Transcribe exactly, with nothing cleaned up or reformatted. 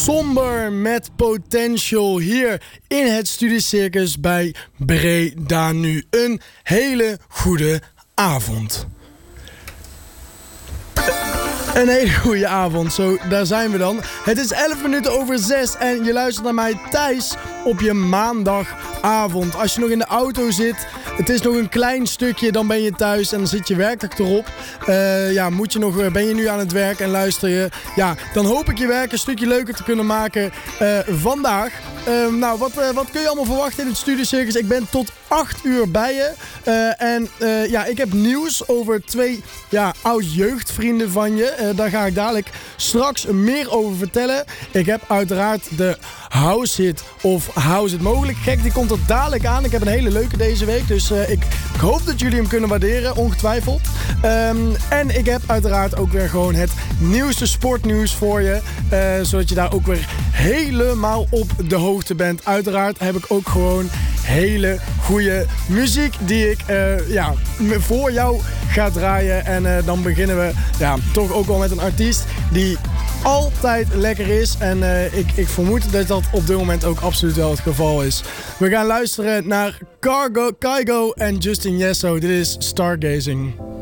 Somber met Potential hier in het Studiecircus bij Breda Nu. Een hele goede avond. Een hele goede avond, zo daar zijn we dan. Het is elf minuten over zes en je luistert naar mij thuis op je maandagavond. Als je nog in de auto zit, het is nog een klein stukje, dan ben je thuis en dan zit je werkelijk erop. Uh, ja, moet je nog, ben je nu aan het werk en luister je? Ja, dan hoop ik je werk een stukje leuker te kunnen maken uh, vandaag. Uh, nou, wat, uh, wat kun je allemaal verwachten in het Studiecircus? Ik ben tot acht uur bij je. Uh, en uh, ja, ik heb nieuws over twee ja, oud-jeugdvrienden van je. Uh, daar ga ik dadelijk straks meer over vertellen. Ik heb uiteraard de House Hit of House It Mogelijk. Gek, die komt er dadelijk aan. Ik heb een hele leuke deze week. Dus uh, ik, ik hoop dat jullie hem kunnen waarderen, ongetwijfeld. Um, en ik heb uiteraard ook weer gewoon het nieuwste sportnieuws voor je. Uh, zodat je daar ook weer helemaal op de hoogte bent. Uiteraard heb ik ook gewoon hele goede muziek die ik uh, ja, voor jou ga draaien. En uh, dan beginnen we ja, toch ook wel met een artiest die altijd lekker is. En uh, ik, ik vermoed dat dat op dit moment ook absoluut wel het geval is. We gaan luisteren naar Cargo, Kygo en Justin Yeso. Dit is Stargazing.